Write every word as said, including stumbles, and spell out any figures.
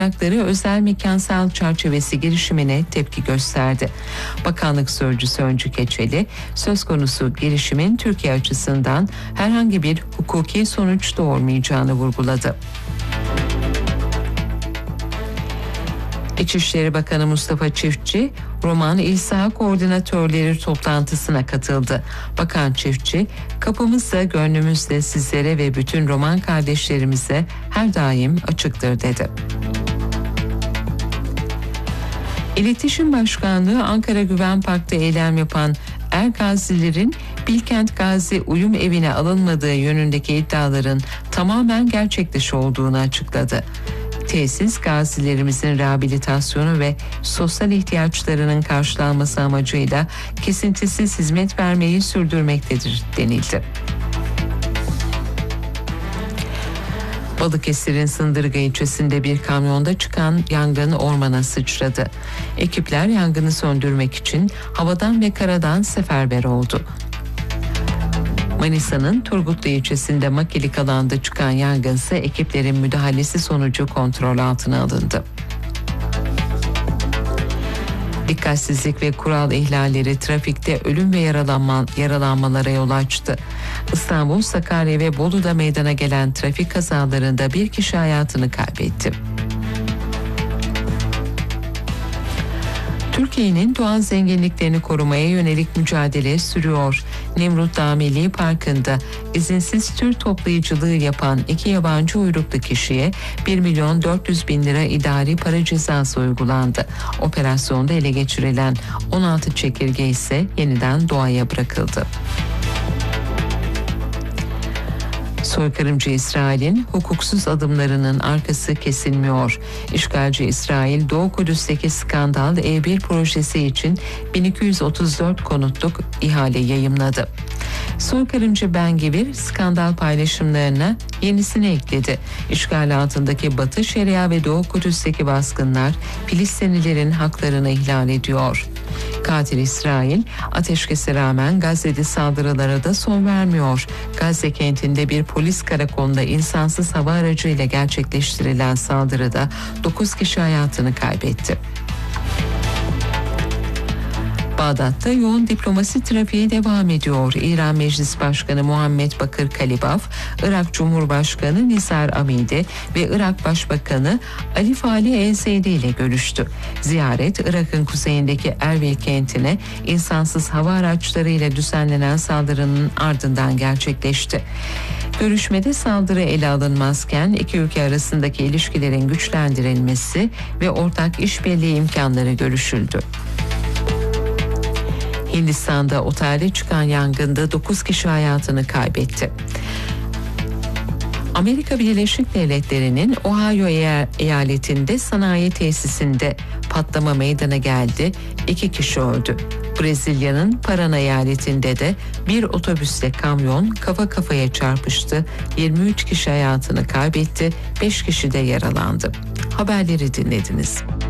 Kaynakları özel mekansal çerçevesi girişimine tepki gösterdi. Bakanlık Sözcüsü Öncü Keçeli, söz konusu girişimin Türkiye açısından herhangi bir hukuki sonuç doğurmayacağını vurguladı. İçişleri Bakanı Mustafa Çiftçi, Roman İl Koordinatörleri toplantısına katıldı. Bakan Çiftçi, kapımız da gönlümüz de sizlere ve bütün Roman kardeşlerimize her daim açıktır dedi. İletişim Başkanlığı Ankara Güven Park'ta eylem yapan Er Gazilerin Bilkent Gazi Uyum Evi'ne alınmadığı yönündeki iddiaların tamamen gerçek dışı olduğunu açıkladı. Tesis, gazilerimizin rehabilitasyonu ve sosyal ihtiyaçlarının karşılanması amacıyla kesintisiz hizmet vermeyi sürdürmektedir denildi. Balıkesir'in Sındırga ilçesinde bir kamyonda çıkan yangın ormana sıçradı. Ekipler yangını söndürmek için havadan ve karadan seferber oldu. Manisa'nın Turgutlu ilçesinde Makilik alanda çıkan yangın ise ekiplerin müdahalesi sonucu kontrol altına alındı. Dikkatsizlik ve kural ihlalleri trafikte ölüm ve yaralanma, yaralanmalara yol açtı. İstanbul, Sakarya ve Bolu'da meydana gelen trafik kazalarında bir kişi hayatını kaybetti. Türkiye'nin doğal zenginliklerini korumaya yönelik mücadele sürüyor. Nemrut Dağ Milli Parkı'nda izinsiz tür toplayıcılığı yapan iki yabancı uyruklu kişiye bir milyon dört yüz bin lira idari para cezası uygulandı. Operasyonda ele geçirilen on altı çekirge ise yeniden doğaya bırakıldı. Soykırımcı İsrail'in hukuksuz adımlarının arkası kesilmiyor. İşgalci İsrail, Doğu Kudüs'teki skandal E bir projesi için bin iki yüz otuz dört konutluk ihale yayımladı. Soykırımcı Ben Gvir skandal paylaşımlarına yenisini ekledi. İşgal altındaki Batı Şeria ve Doğu Kudüs'teki baskınlar Filistinlilerin haklarını ihlal ediyor. Katil İsrail, ateşkese rağmen Gazze'de saldırılara da son vermiyor. Gazze kentinde bir polis karakolunda insansız hava aracıyla gerçekleştirilen saldırıda dokuz kişi hayatını kaybetti. Bağdat'ta yoğun diplomasi trafiği devam ediyor. İran Meclis Başkanı Muhammed Bakır Kalibaf, Irak Cumhurbaşkanı Nizar Amidi ve Irak Başbakanı Ali Fali El-Seydi ile görüştü. Ziyaret, Irak'ın kuzeyindeki Erbil kentine insansız hava araçlarıyla düzenlenen saldırının ardından gerçekleşti. Görüşmede saldırı ele alınmazken iki ülke arasındaki ilişkilerin güçlendirilmesi ve ortak işbirliği imkanları görüşüldü. Hindistan'da otelde çıkan yangında dokuz kişi hayatını kaybetti. Amerika Birleşik Devletleri'nin Ohio eyaletinde sanayi tesisinde patlama meydana geldi. İki kişi öldü. Brezilya'nın Paraná eyaletinde de bir otobüsle kamyon kafa kafaya çarpıştı. yirmi üç kişi hayatını kaybetti. beş kişi de yaralandı. Haberleri dinlediniz.